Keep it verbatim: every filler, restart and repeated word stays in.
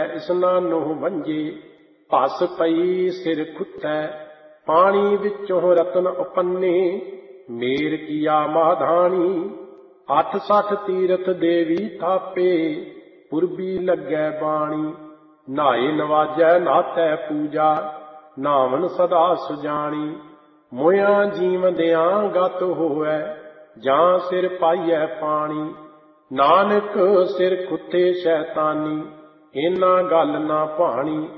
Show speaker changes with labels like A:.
A: ਇਸਨਾਨੋਂ ਵੰਜੇ। ਭਸ ਪਈ ਸਿਰ ਖੁੱਤੈ ਪਾਣੀ ਵਿੱਚੋਂ ਰਤਨ ਉਪੰਨੇ। ਮੇਰ ਕੀਆ ਮਾਧਾਣੀ ਅੱਠ ਸੱਠ ਤੀਰਥ ਦੇਵੀ ਥਾਪੇ। ਪੁਰਬੀ ਲੱਗੈ ਬਾਣੀ ਨਾਏ ਨਵਾਜੈ ਨਾਤੈ ਪੂਜਾ। ਨਾਵਨ ਸਦਾ ਸੁਜਾਣੀ ਮੋਇਆਂ ਜੀਵਦਿਆਂ ਗਤ ਹੋਵੈ ਜਾਂ ਸਿਰ ਪਾਈਐ ਪਾਣੀ। ਨਾਨਕ ਸਿਰ ਖੁੱਤੇ ਸ਼ੈਤਾਨੀ ਇਹਨਾਂ ਗੱਲ ਨਾ ਭਾਣੀ।